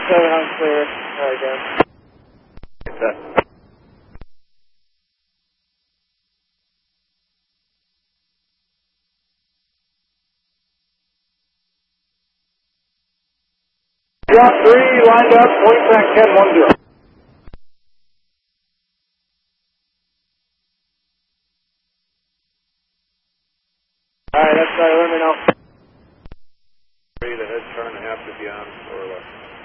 7 on clear. Alright, Dan. Set. Yacht 3 lined up, point back 10-10. Alright, that's right, let me know. 3, the head turn, half to beyond, or left.